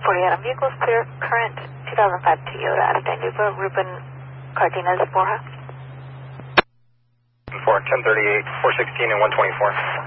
48 on vehicles clear. Current 2005 Toyota Avenida, Ruben Cardenas, Borja. 1038, 416 and 124.